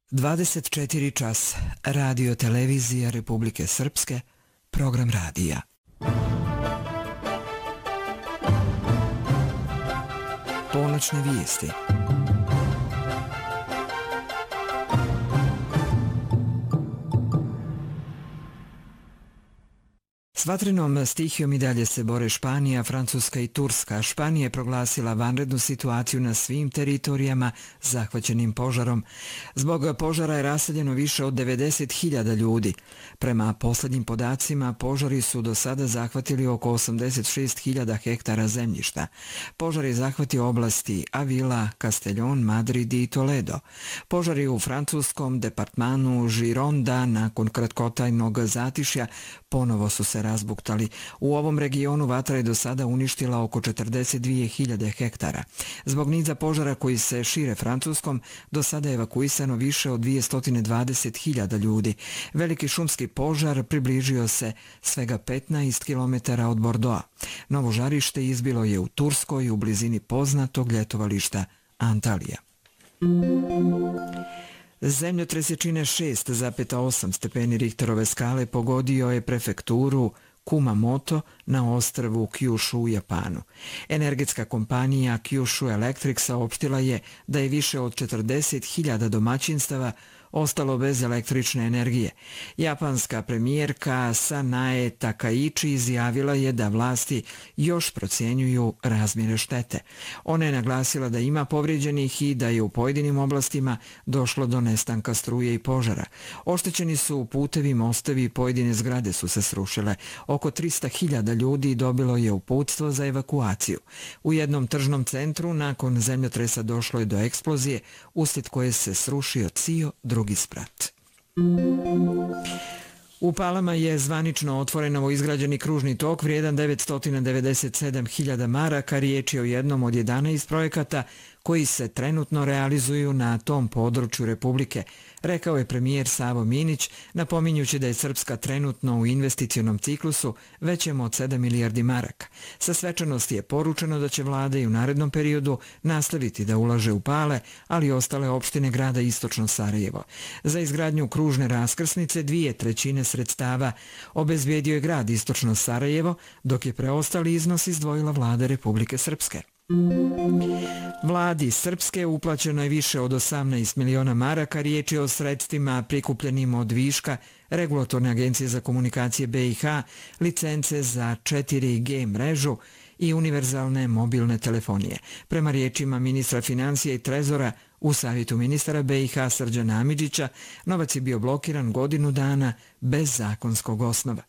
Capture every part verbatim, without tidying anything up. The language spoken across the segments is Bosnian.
dvadeset četiri čas, radio televizija Republike Srpske, program radija. Ponoćne vijesti. S vatrenom stihijom i dalje se bore Španija, Francuska i Turska. Španija je proglasila vanrednu situaciju na svim teritorijama zahvaćenim požarom. Zbog požara je raseljeno više od devedeset hiljada ljudi. Prema posljednjim podacima, požari su do sada zahvatili oko osamdeset šest hiljada hektara zemljišta. Požar je zahvatio oblasti Avila, Castellón, Madrid i Toledo. Požari u francuskom departmanu Gironda nakon kratkotrajnog zatišja ponovo su se razbuktali. U ovom regionu vatra je do sada uništila oko četrdeset dvije hiljade hektara. Zbog niza požara koji se šire Francuskom, do sada je evakuisano više od dvjesto dvadeset hiljada ljudi. Veliki šumski požar približio se svega petnaest kilometara od Bordeauxa. Novo žarište izbilo je u Turskoj u blizini poznatog ljetovališta Antalija. Zemljotres jačine šest zarez osam stepeni Richterove skale pogodio je prefekturu Kumamoto na ostrvu Kyushu u Japanu. Energetska kompanija Kyushu Electric saopštila je da je više od četrdeset hiljada domaćinstava ostalo bez električne energije. Japanska premijerka Sanae Takaichi izjavila je da vlasti još procjenjuju razmjere štete. Ona je naglasila da ima povrijeđenih i da je u pojedinim oblastima došlo do nestanka struje i požara. Oštećeni su putevi, mostovi i pojedine zgrade su se srušile. Oko trista hiljada ljudi dobilo je uputstvo za evakuaciju. U jednom tržnom centru nakon zemljotresa došlo je do eksplozije, uslijed koje se srušio cio drugi sprat. U Palama je zvanično otvoren novoizgrađeni kružni tok vrijedan devetsto devedeset sedam hiljada maraka. Riječ je o jednom od jedanaest projekata koji se trenutno realizuju na tom području Republike, rekao je premijer Savo Minić, napominjući da je Srpska trenutno u investicionom ciklusu većem od sedam milijardi maraka. Sa svečanosti je poručeno da će vlada i u narednom periodu nastaviti da ulaže u Pale, ali i ostale opštine grada Istočno Sarajevo. Za izgradnju kružne raskrsnice dvije trećine sredstava obezbijedio je grad Istočno Sarajevo, dok je preostali iznos izdvojila vlada Republike Srpske. Vladi Srpske uplaćeno je više od osamnaest miliona maraka. Riječ je o sredstvima prikupljenim od viška Regulatorne agencije za komunikacije B i H, licence za četiri G mrežu i univerzalne mobilne telefonije. Prema riječima ministra financija i trezora u savjetu ministara B i H Srđana Amidžića, novac je bio blokiran godinu dana bez zakonskog osnova.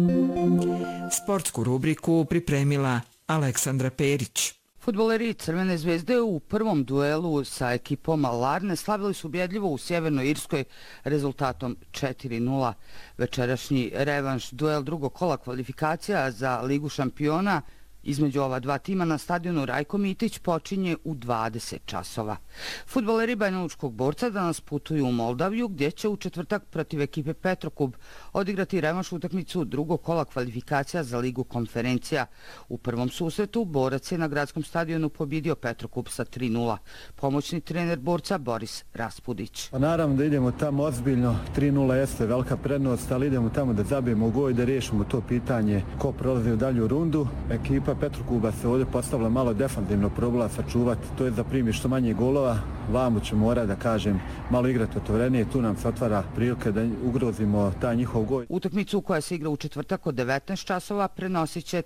Sportsku rubriku pripremila Aleksandra Perić. Fudbaleri Crvene zvezde u prvom duelu sa ekipom Larne slavili su ubjedljivo u Sjevernoj Irskoj rezultatom četiri nula. Večerašnji revanš duel drugog kola kvalifikacija za Ligu šampiona između ova dva tima na stadionu Rajko Mitić počinje u dvadeset časova. Fudbaleri Banjalučkog Borca danas putuju u Moldaviju, gdje će u četvrtak protiv ekipe Petrokub odigrati revanš utakmicu drugog kola kvalifikacija za Ligu konferencija. U prvom susretu Borac je na gradskom stadionu pobjedio Petrokub sa tri nula. Pomoćni trener Borca Boris Raspudić. Pa naravno da idemo tamo ozbiljno, tri nula jeste velika prednost, ali idemo tamo da zabijemo gol i da riješimo to pitanje ko prolazi u dalju rundu. Ekipa Petrokuba se ovdje postavila malo defanzivno, probala sačuvati, to je da primi što manje golova. Vamo će mora da kažem malo igrati otvorenije, tu nam se otvara prilike da ugrozimo taj njihov gol. Utakmicu koja se igra u četvrtak od devetnaest časova prenosit će